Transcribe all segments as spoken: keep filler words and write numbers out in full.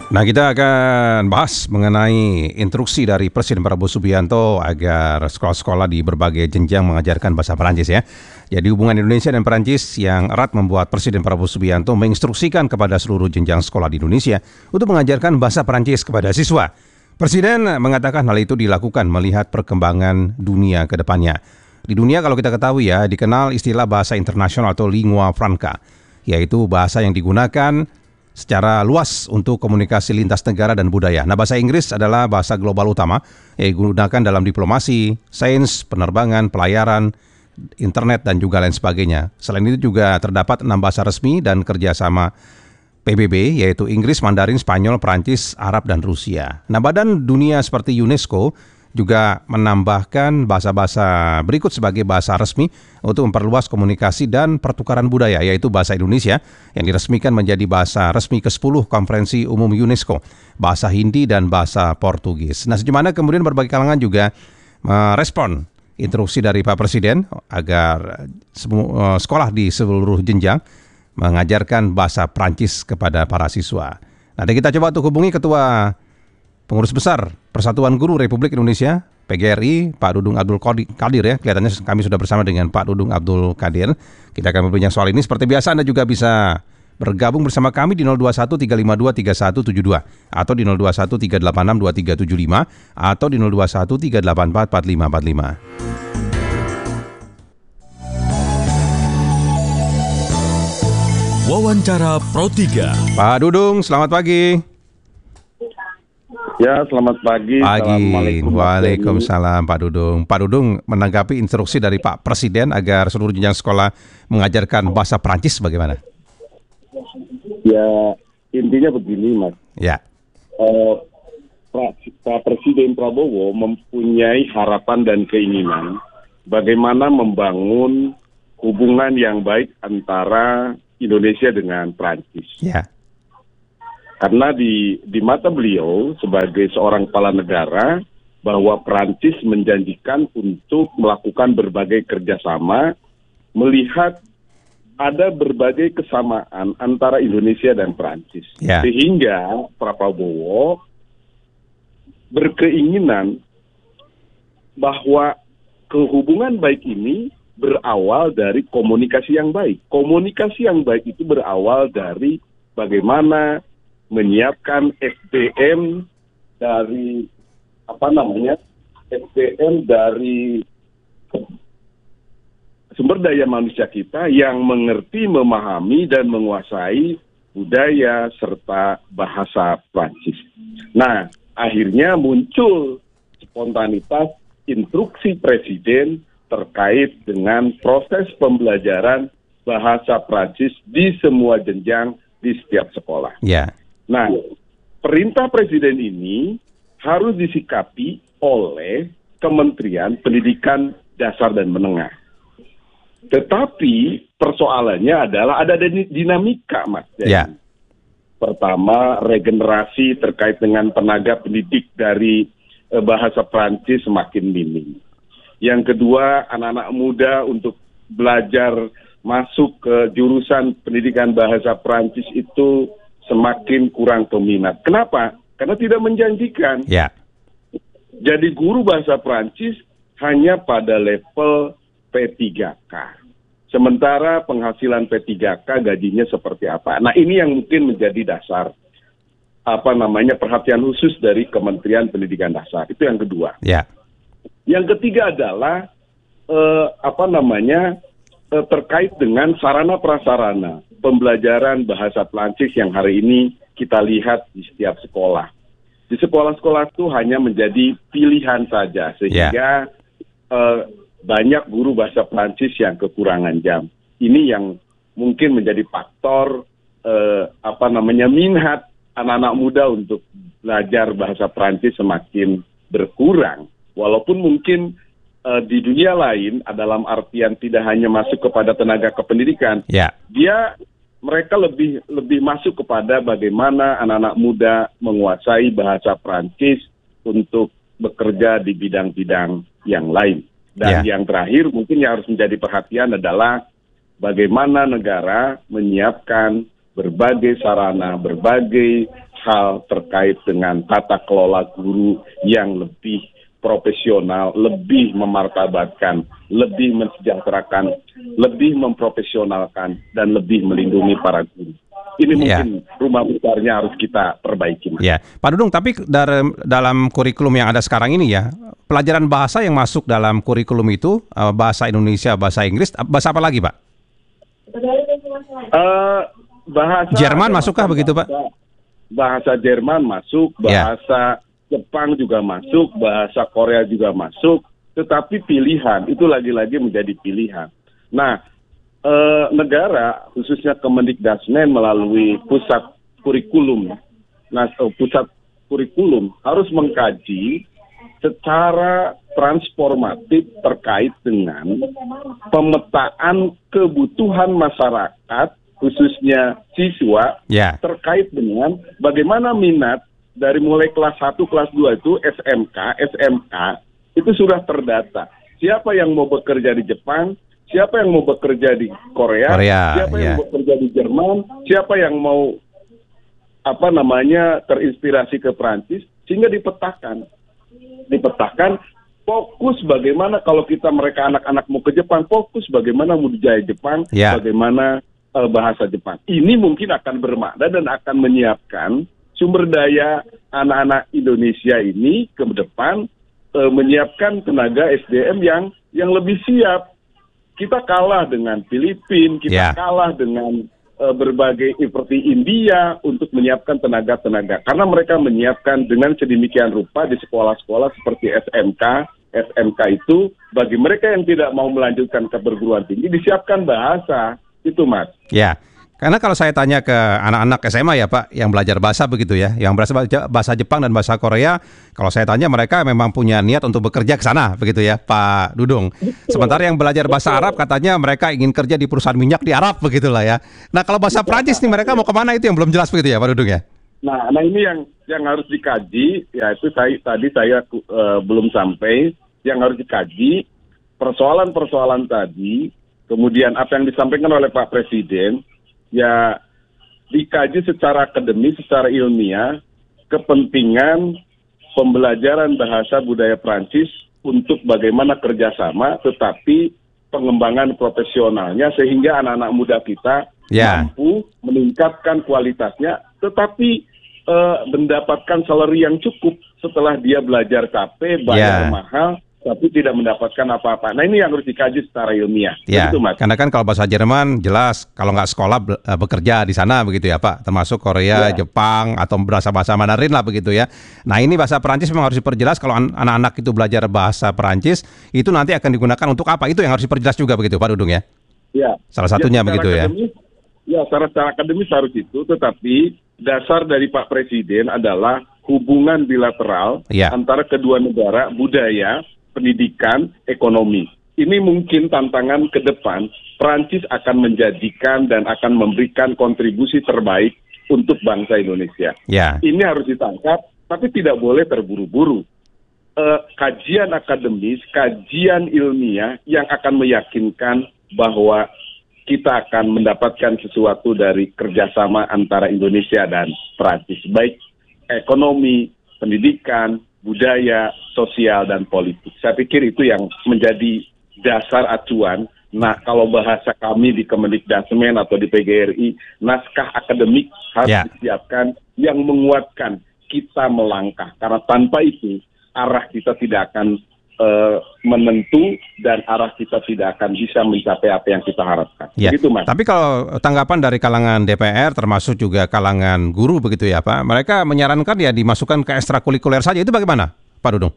Nah, kita akan bahas mengenai instruksi dari Presiden Prabowo Subianto agar sekolah-sekolah di berbagai jenjang mengajarkan bahasa Perancis ya. Jadi hubungan Indonesia dan Perancis yang erat membuat Presiden Prabowo Subianto menginstruksikan kepada seluruh jenjang sekolah di Indonesia untuk mengajarkan bahasa Perancis kepada siswa. Presiden mengatakan hal itu dilakukan melihat perkembangan dunia ke depannya. Di dunia kalau kita ketahui ya, dikenal istilah bahasa internasional atau lingua franca, yaitu bahasa yang digunakan secara luas untuk komunikasi lintas negara dan budaya. Nah, bahasa Inggris adalah bahasa global utama yang digunakan dalam diplomasi, sains, penerbangan, pelayaran, internet, dan juga lain sebagainya. Selain itu juga terdapat enam bahasa resmi dan kerjasama P B B, yaitu Inggris, Mandarin, Spanyol, Perancis, Arab, dan Rusia. Nah, badan dunia seperti UNESCO juga menambahkan bahasa-bahasa berikut sebagai bahasa resmi untuk memperluas komunikasi dan pertukaran budaya, yaitu bahasa Indonesia yang diresmikan menjadi bahasa resmi ke sepuluh Konferensi Umum UNESCO, bahasa Hindi dan bahasa Portugis. Nah, sejumlah kemudian berbagai kalangan juga merespon instruksi dari Pak Presiden agar semua sekolah di seluruh jenjang mengajarkan bahasa Prancis kepada para siswa. Nah, dan kita coba untuk hubungi Ketua Pengurus Besar Persatuan Guru Republik Indonesia P G R I, Pak Dudung Abdul Qadir ya. Kelihatannya kami sudah bersama dengan Pak Dudung Abdul Qadir. Kita akan berbincang soal ini. Seperti biasa Anda juga bisa bergabung bersama kami di nol dua satu tiga lima dua tiga satu tujuh dua atau di nol dua satu tiga delapan enam dua tiga tujuh lima atau di nol dua satu tiga delapan empat empat lima empat lima. Wawancara Pro tiga. Pak Dudung, selamat pagi. Ya, selamat pagi. Pagi. Waalaikumsalam Pak Dudung. Pak Dudung menanggapi instruksi dari Pak Presiden agar seluruh jenjang sekolah mengajarkan bahasa Perancis bagaimana? Ya, intinya begini, Mas. Ya. Uh, Pak Presiden Prabowo mempunyai harapan dan keinginan bagaimana membangun hubungan yang baik antara Indonesia dengan Perancis. Ya. Karena di di mata beliau sebagai seorang kepala negara bahwa Perancis menjanjikan untuk melakukan berbagai kerjasama melihat ada berbagai kesamaan antara Indonesia dan Perancis. Ya. Sehingga Pak Prabowo berkeinginan bahwa kehubungan baik ini berawal dari komunikasi yang baik. Komunikasi yang baik itu berawal dari bagaimana menyiapkan S D M dari apa namanya S D M dari sumber daya manusia kita yang mengerti, memahami dan menguasai budaya serta bahasa Prancis. Nah, akhirnya muncul spontanitas instruksi Presiden terkait dengan proses pembelajaran bahasa Prancis di semua jenjang di setiap sekolah. Ya. Nah, perintah Presiden ini harus disikapi oleh Kementerian Pendidikan Dasar dan Menengah. Tetapi persoalannya adalah ada dinamika, Mas. Ya. Pertama, regenerasi terkait dengan tenaga pendidik dari eh, bahasa Prancis semakin minim. Yang kedua, anak-anak muda untuk belajar masuk ke jurusan pendidikan bahasa Prancis itu semakin kurang peminat. Kenapa? Karena tidak menjanjikan. Ya. Jadi guru bahasa Prancis hanya pada level P tiga K. Sementara penghasilan P tiga K gajinya seperti apa? Nah, ini yang mungkin menjadi dasar apa namanya perhatian khusus dari Kementerian Pendidikan Dasar. Itu yang kedua. Ya. Yang ketiga adalah eh, apa namanya eh, terkait dengan sarana prasarana pembelajaran bahasa Prancis yang hari ini kita lihat di setiap sekolah. Di sekolah-sekolah itu hanya menjadi pilihan saja, sehingga yeah. uh, banyak guru bahasa Prancis yang kekurangan jam. Ini yang mungkin menjadi faktor uh, apa namanya minat anak-anak muda untuk belajar bahasa Prancis semakin berkurang. Walaupun mungkin uh, di dunia lain, dalam artian tidak hanya masuk kepada tenaga kependidikan, yeah. dia mereka lebih lebih masuk kepada bagaimana anak-anak muda menguasai bahasa Prancis untuk bekerja di bidang-bidang yang lain. Dan yeah. yang terakhir mungkin yang harus menjadi perhatian adalah bagaimana negara menyiapkan berbagai sarana, berbagai hal terkait dengan tata kelola guru yang lebih profesional, lebih memartabatkan, lebih mensejahterakan, lebih memprofesionalkan, dan lebih melindungi para guru. Ini mungkin ya. Rumah besarnya harus kita perbaiki. Ya, Pak Dudung, tapi dari, dalam kurikulum yang ada sekarang ini ya, pelajaran bahasa yang masuk dalam kurikulum itu, bahasa Indonesia, bahasa Inggris, bahasa apa lagi, Pak? Uh, bahasa Jerman masukkah begitu, Pak? Bahasa Jerman masuk, bahasa ya. Jepang juga masuk, bahasa Korea juga masuk, tetapi pilihan, itu lagi-lagi menjadi pilihan. Nah, eh, negara, khususnya Kemendikdasmen melalui pusat kurikulum, nah, pusat kurikulum harus mengkaji secara transformatif terkait dengan pemetaan kebutuhan masyarakat, khususnya siswa, yeah. terkait dengan bagaimana minat dari mulai kelas satu, kelas dua itu S M K, S M K, itu sudah terdata. Siapa yang mau bekerja di Jepang, siapa yang mau bekerja di Korea, Korea siapa yeah. yang mau bekerja di Jerman, siapa yang mau apa namanya terinspirasi ke Prancis, sehingga dipetakan. Dipetakan, fokus bagaimana kalau kita mereka anak-anak mau ke Jepang, fokus bagaimana budaya Jepang, yeah. bagaimana uh, bahasa Jepang. Ini mungkin akan bermakna dan akan menyiapkan sumber daya anak-anak Indonesia ini ke depan, e, menyiapkan tenaga S D M yang yang lebih siap. Kita kalah dengan Filipina, kita yeah. kalah dengan e, berbagai seperti India untuk menyiapkan tenaga-tenaga. Karena mereka menyiapkan dengan sedemikian rupa di sekolah-sekolah seperti S M K. S M K itu bagi mereka yang tidak mau melanjutkan ke perguruan tinggi disiapkan bahasa. Itu, Mas. Ya. Yeah. Karena kalau saya tanya ke anak-anak S M A ya Pak, yang belajar bahasa begitu ya, yang belajar bahasa Jepang dan bahasa Korea, kalau saya tanya mereka memang punya niat untuk bekerja ke sana begitu ya Pak Dudung. Sementara yang belajar bahasa Arab katanya mereka ingin kerja di perusahaan minyak di Arab begitulah ya. Nah kalau bahasa Prancis nih mereka mau kemana itu yang belum jelas begitu ya Pak Dudung ya? Nah, nah ini yang yang harus dikaji, ya itu saya, tadi saya uh, belum sampai, yang harus dikaji persoalan-persoalan tadi, kemudian apa yang disampaikan oleh Pak Presiden, ya dikaji secara akademis, secara ilmiah, kepentingan pembelajaran bahasa budaya Prancis untuk bagaimana kerjasama, tetapi pengembangan profesionalnya sehingga anak-anak muda kita yeah. mampu meningkatkan kualitasnya, tetapi uh, mendapatkan salary yang cukup setelah dia belajar capek, bayar yeah. mahal, tapi tidak mendapatkan apa-apa. Nah ini yang harus dikaji secara ilmiah. Ya, begitu, Mas. Karena kan kalau bahasa Jerman jelas kalau nggak sekolah be- bekerja di sana begitu ya Pak, termasuk Korea, ya. Jepang atau bahasa-bahasa Mandarin lah begitu ya. Nah ini bahasa Perancis memang harus diperjelas kalau an- anak-anak itu belajar bahasa Perancis itu nanti akan digunakan untuk apa? Itu yang harus diperjelas juga begitu Pak Dudung ya. Ya. Salah satunya ya, begitu akademis, ya. Ya, secara, secara akademis harus itu, tetapi dasar dari Pak Presiden adalah hubungan bilateral ya. Antara kedua negara, budaya, pendidikan, ekonomi. Ini mungkin tantangan ke depan, Prancis akan menjadikan dan akan memberikan kontribusi terbaik untuk bangsa Indonesia. Yeah. Ini harus ditangkap, tapi tidak boleh terburu-buru. Uh, kajian akademis, kajian ilmiah yang akan meyakinkan bahwa kita akan mendapatkan sesuatu dari kerjasama antara Indonesia dan Prancis. Baik ekonomi, pendidikan, budaya, sosial, dan politik. Saya pikir itu yang menjadi dasar acuan. Nah, kalau bahasa kami di Kemendikdasmen atau di P G R I, naskah akademik harus yeah. disiapkan yang menguatkan kita melangkah. Karena tanpa itu, arah kita tidak akan uh, menentu dan arah kita tidak akan bisa mencapai apa yang kita harapkan. Ya. Begitu, Mas. Tapi kalau tanggapan dari kalangan D P R termasuk juga kalangan guru begitu ya Pak, mereka menyarankan ya dimasukkan ke ekstrakurikuler saja, itu bagaimana Pak Dudung?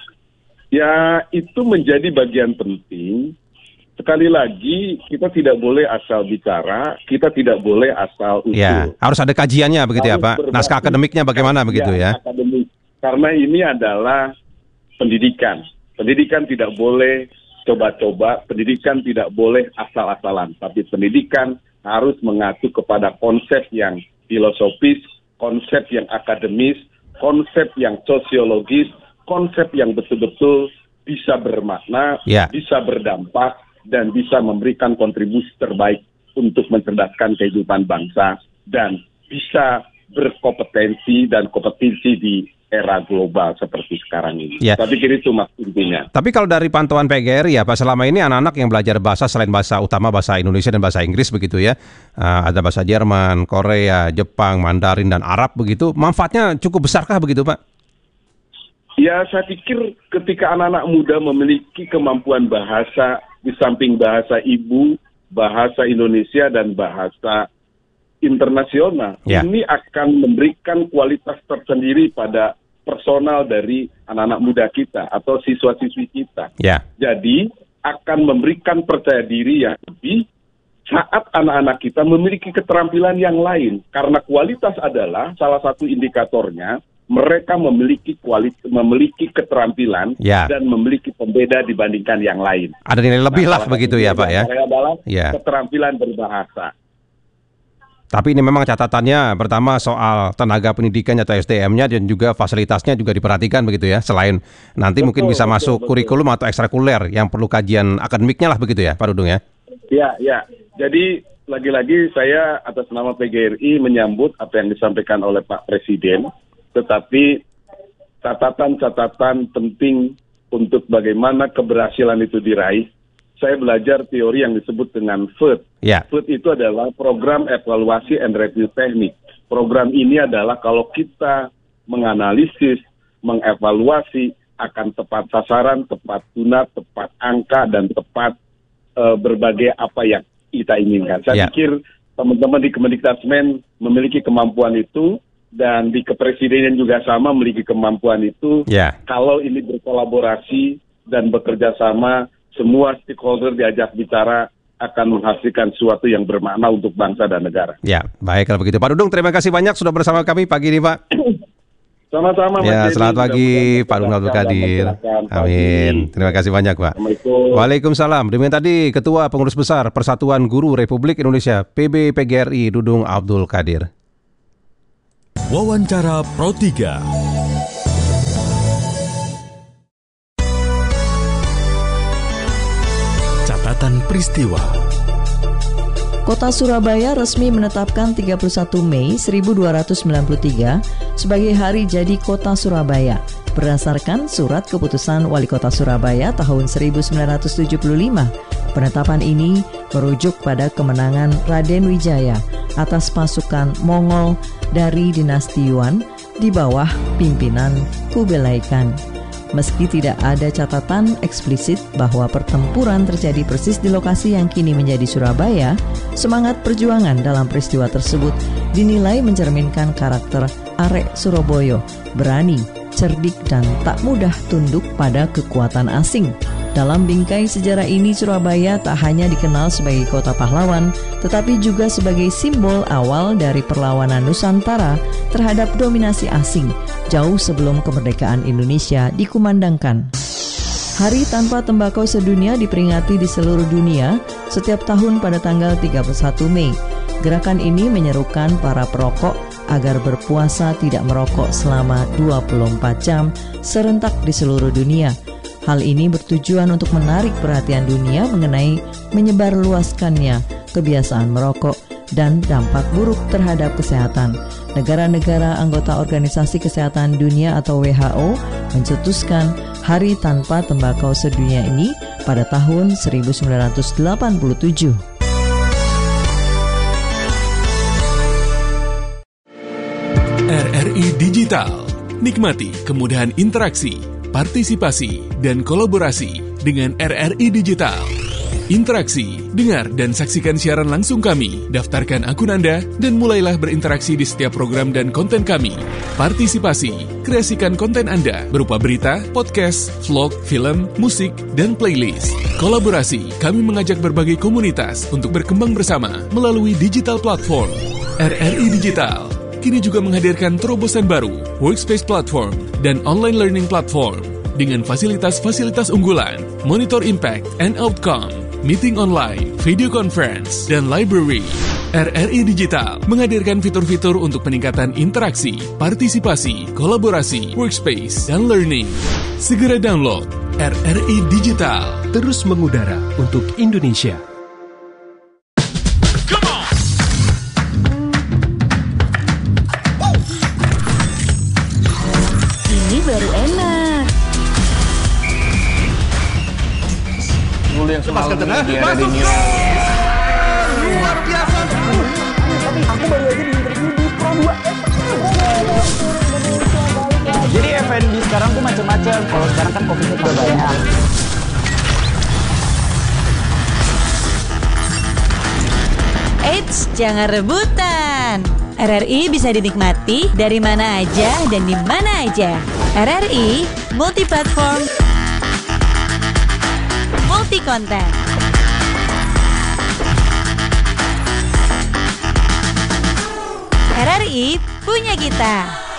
Ya itu menjadi bagian penting. Sekali lagi kita tidak boleh asal bicara, kita tidak boleh asal usul. Ya, harus ada kajiannya begitu harus ya Pak. Naskah akademiknya bagaimana begitu ya? Akademik. Karena ini adalah pendidikan. Pendidikan tidak boleh coba-coba, pendidikan tidak boleh asal-asalan, tapi pendidikan harus mengacu kepada konsep yang filosofis, konsep yang akademis, konsep yang sosiologis, konsep yang betul-betul bisa bermakna, yeah. bisa berdampak, dan bisa memberikan kontribusi terbaik untuk mencerdaskan kehidupan bangsa, dan bisa berkompetensi dan kompetensi di era global seperti sekarang ini. Ya. Saya pikir itu mas intinya. Tapi kalau dari pantauan P G R I ya Pak, selama ini anak-anak yang belajar bahasa selain bahasa utama bahasa Indonesia dan bahasa Inggris begitu ya, uh, ada bahasa Jerman, Korea, Jepang, Mandarin dan Arab begitu, manfaatnya cukup besarkah begitu Pak? Ya, saya pikir ketika anak-anak muda memiliki kemampuan bahasa di samping bahasa ibu, bahasa Indonesia dan bahasa internasional, ya. Ini akan memberikan kualitas tersendiri pada personal dari anak-anak muda kita atau siswa-siswi kita. Ya. Jadi akan memberikan percaya diri yang lebih saat anak-anak kita memiliki keterampilan yang lain. Karena kualitas adalah salah satu indikatornya mereka memiliki kualitas, memiliki keterampilan ya. Dan memiliki pembeda dibandingkan yang lain. Ada nilai lebih nah, lah begitu ya Pak ya. Adalah ya. Keterampilan berbahasa. Tapi ini memang catatannya pertama soal tenaga pendidikannya atau S D M-nya dan juga fasilitasnya juga diperhatikan begitu ya. Selain nanti betul, mungkin bisa betul, masuk betul. kurikulum atau ekstrakurikuler yang perlu kajian akademiknya lah begitu ya Pak Dudung ya. Ya, ya. Jadi lagi-lagi saya atas nama P G R I menyambut apa yang disampaikan oleh Pak Presiden. Tetapi catatan-catatan penting untuk bagaimana keberhasilan itu diraih. Saya belajar teori yang disebut dengan F E T. Yeah. F E T itu adalah program evaluasi and review teknik. Program ini adalah kalau kita menganalisis, mengevaluasi akan tepat sasaran, tepat guna, tepat angka, dan tepat uh, berbagai apa yang kita inginkan. Saya yeah. pikir teman-teman di Kemendikbudristek memiliki kemampuan itu, dan di Kepresidenan juga sama memiliki kemampuan itu. Yeah. Kalau ini berkolaborasi dan bekerja sama, semua stakeholder diajak bicara akan menghasilkan sesuatu yang bermakna untuk bangsa dan negara. Ya, baik kalau begitu. Pak Dudung, terima kasih banyak sudah bersama kami pagi ini, Pak. Sama-sama, Mas. Ya, selamat pagi, Pak Dudung Abdul Qadir. Amin. Terima kasih banyak, Pak. Waalaikumsalam. Demikian tadi Ketua Pengurus Besar Persatuan Guru Republik Indonesia P B P G R I Dudung Abdul Qadir. Wawancara Pro tiga. Catatan peristiwa. Kota Surabaya resmi menetapkan tiga puluh satu Mei seribu dua ratus sembilan puluh tiga sebagai Hari Jadi Kota Surabaya berdasarkan Surat Keputusan Wali Kota Surabaya tahun seribu sembilan ratus tujuh puluh lima. Penetapan ini merujuk pada kemenangan Raden Wijaya atas pasukan Mongol dari dinasti Yuan di bawah pimpinan Kubilai Khan. Meski tidak ada catatan eksplisit bahwa pertempuran terjadi persis di lokasi yang kini menjadi Surabaya, semangat perjuangan dalam peristiwa tersebut dinilai mencerminkan karakter arek Surabaya, berani, cerdik, dan tak mudah tunduk pada kekuatan asing. Dalam bingkai sejarah ini, Surabaya tak hanya dikenal sebagai kota pahlawan, tetapi juga sebagai simbol awal dari perlawanan Nusantara terhadap dominasi asing, jauh sebelum kemerdekaan Indonesia dikumandangkan. Hari Tanpa Tembakau Sedunia diperingati di seluruh dunia setiap tahun pada tanggal tiga puluh satu Mei. Gerakan ini menyerukan para perokok agar berpuasa tidak merokok selama dua puluh empat jam serentak di seluruh dunia. Hal ini bertujuan untuk menarik perhatian dunia mengenai menyebarluaskannya kebiasaan merokok dan dampak buruk terhadap kesehatan. Negara-negara anggota Organisasi Kesehatan Dunia atau W H O mencetuskan Hari Tanpa Tembakau Sedunia ini pada tahun seribu sembilan ratus delapan puluh tujuh. R R I Digital. Nikmati kemudahan interaksi, partisipasi, dan kolaborasi dengan R R I Digital. Interaksi, dengar dan saksikan siaran langsung kami, daftarkan akun Anda, dan mulailah berinteraksi di setiap program dan konten kami. Partisipasi, kreasikan konten Anda berupa berita, podcast, vlog, film, musik, dan playlist. Kolaborasi, kami mengajak berbagai komunitas untuk berkembang bersama melalui digital platform. R R I Digital kini juga menghadirkan terobosan baru, workspace platform, dan online learning platform dengan fasilitas-fasilitas unggulan, monitor impact and outcome, meeting online, video conference, dan library. R R I Digital menghadirkan fitur-fitur untuk peningkatan interaksi, partisipasi, kolaborasi, workspace, dan learning. Segera download R R I Digital. Terus mengudara untuk Indonesia. yang selalu di era di New York. Luar biasa. Tapi aku baru aja di interview di Pro dua. Jadi F and B sekarang tuh macam-macam. Kalau sekarang kan kopinya udah banyak. Eits, jangan rebutan. R R I bisa dinikmati dari mana aja dan di mana aja. R R I multi platform, multi konten. R R I punya kita.